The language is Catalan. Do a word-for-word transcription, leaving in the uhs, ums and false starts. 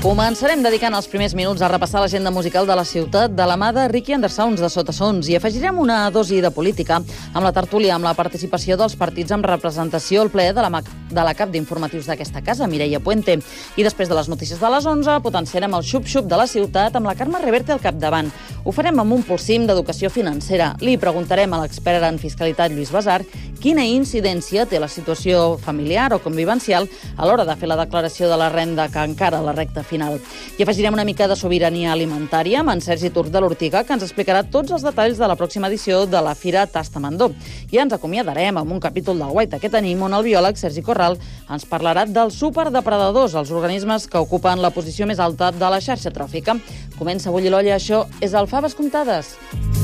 Començarem dedicant els primers minuts a repassar l'agenda musical de la ciutat de la mà de Ricky Undersounds de Sotasons i afegirem una dosi de política amb la tertúlia amb la participació dels partits amb representació al ple de la, de la cap d'informatius d'aquesta casa, Mireia Puente. I després de les notícies de les onze, potenciarem el xup-xup de la ciutat amb la Carme Reverte al capdavant. Ho farem amb un pulsim d'educació financera. Li preguntarem a l'expert en fiscalitat Lluís Basar quina incidència té la situació familiar o convivencial a l'hora de fer la declaració de la renda que encara a la recta final. I afegirem una mica de sobirania alimentària amb en Sergi Turc de l'Ortiga, que ens explicarà tots els detalls de la pròxima edició de la Fira Tastamandó. I ens acomiadarem amb un capítol del Guaita que tenim on el biòleg Sergi Corral ens parlarà dels superdepredadors, els organismes que ocupen la posició més alta de la xarxa tròfica. Comença a bullir l'olla, això és el Faves Comptades.